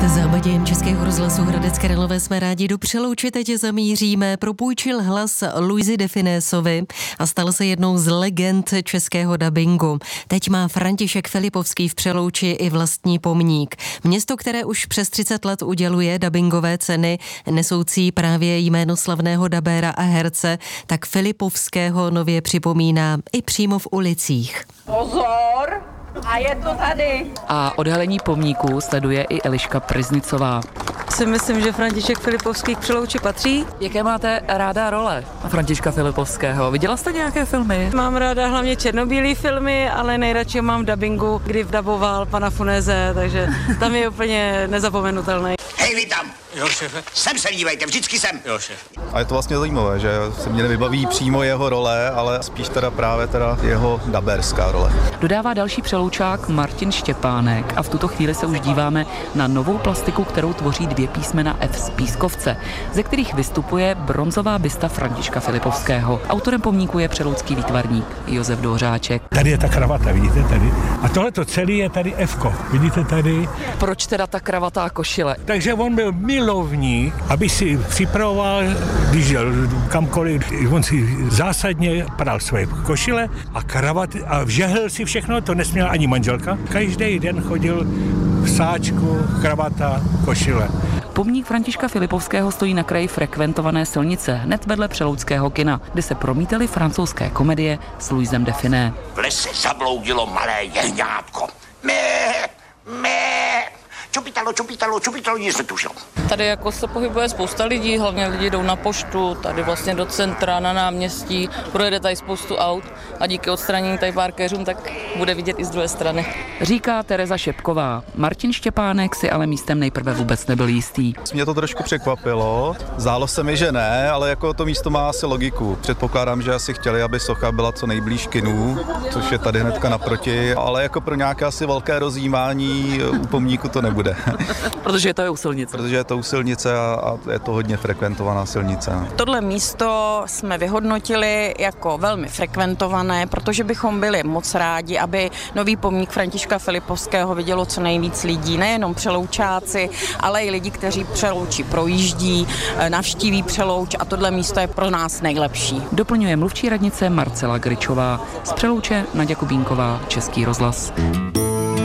Zábadě Českého rozhlasu Hradec Králové jsme rádi do Přelouče teď zamíříme. Propůjčil hlas Luisi de Finesovi a stal se jednou z legend českého dabingu. Teď má František Filipovský v Přelouči i vlastní pomník. Město, které už přes 30 let uděluje dabingové ceny, nesoucí právě jméno slavného dabéra a herce, tak Filipovského nově připomíná i přímo v ulicích. Pozor! A je to tady. A odhalení pomníku sleduje i Eliška Pryznicová. Si myslím, že František Filipovský k Přelouči patří. Jaké máte ráda role Františka Filipovského? Viděla jste nějaké filmy? Mám ráda hlavně černobílý filmy, ale nejradši ho mám v dabingu, kdy vdaboval pana Funese, takže tam je úplně nezapomenutelný. Hej, vy tam! Jo, šéfe. Sem se dívejte, vždycky sem. Jo, šéf. A je to vlastně zajímavé, že se mě nevybaví přímo jeho role, ale spíš právě jeho daberská role. Dodává další Přeloučák Martin Štěpánek a v tuto chvíli se už díváme na novou plastiku, kterou tvoří 2 písmena F z pískovce, ze kterých vystupuje bronzová bysta Františka Filipovského. Autorem pomníku je přeloucký výtvarník Josef Dvořáček. Tady je ta kravata, vidíte tady? A tohleto celé je tady F-ko, vidíte tady? Proč teda ta kravata a košile? Takže on byl milovník, aby si připravoval, když jel kamkoliv, on si zásadně pral své košile a kravaty a vžehl si všechno, to nesměla ani manželka. Každý den chodil v sáčku, kravata, košile. Pomník Františka Filipovského stojí na kraji frekventované silnice hned vedle přelouckého kina, kde se promítaly francouzské komedie s Luisem de Finé. V lese zabloudilo malé jehňátko. Čupitalo, nic netušilo. Tady jako se pohybuje spousta lidí, hlavně lidi jdou na poštu, tady vlastně do centra, na náměstí, projede tady spoustu aut a díky odstranění tady parkéřům tak bude vidět i z druhé strany. Říká Tereza Šepková. Martin Štěpánek si ale místem nejprve vůbec nebyl jistý. Mě to trošku překvapilo, zdálo se mi, že ne, ale jako to místo má asi logiku. Předpokládám, že asi chtěli, aby socha byla co nejblíž kinu, což je tady hnedka naproti, ale jako pro nějaké asi velké rozjímání u pomníku to nebude. Protože to je u silnice. Protože je to u silnice a je to hodně frekventovaná silnice. Tohle místo jsme vyhodnotili jako velmi frekventované, protože bychom byli moc rádi, aby nový pomník Františka Filipovského vidělo co nejvíc lidí, nejenom Přeloučáci, ale i lidi, kteří Přelouči projíždí, navštíví Přelouč a tohle místo je pro nás nejlepší. Doplňuje mluvčí radnice Marcela Gričová. Z Přelouče Naďa Kubínková, Český rozhlas.